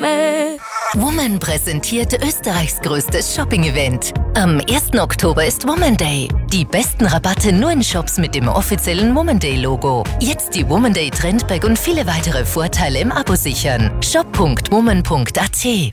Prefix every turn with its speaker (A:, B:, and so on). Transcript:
A: mehr.
B: Woman präsentiert Österreichs größtes Shopping-Event. Am 1. Oktober ist Woman Day. Die besten Rabatte nur in Shops mit dem offiziellen Woman Day-Logo. Jetzt die Woman Day Trendbag und viele weitere Vorteile im Abo sichern. shop.woman.at